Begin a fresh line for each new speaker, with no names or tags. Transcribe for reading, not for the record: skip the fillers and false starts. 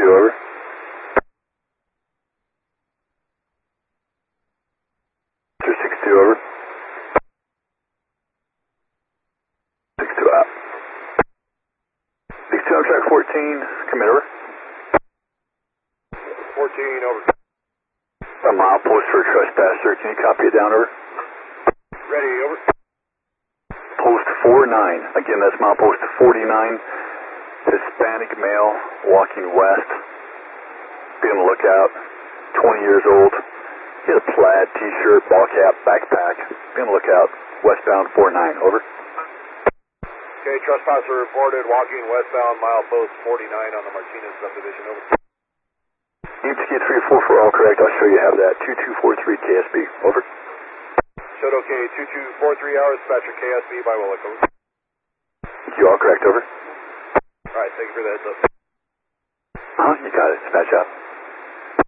over. 262, over. 62 out. 62 on track 14, come in, over.
14, over.
A mile post for a trespasser, can you copy it down, over?
Ready, over.
Post 49, again that's mile post 49, Hispanic male, walking west, be on the lookout, 20 years old, he had a plaid t-shirt, ball cap, backpack, be on the lookout, westbound 49, over.
Okay, trespasser reported, walking westbound, mile post 49 on the Martinez subdivision, over.
ETK 344, all correct, I'll show you have that, 2243 KSB, over.
Showed okay, 2243 hours, dispatcher KSB by Willick, over.
You all correct, over.
Alright, thank you for the heads up.
You got it, dispatch out.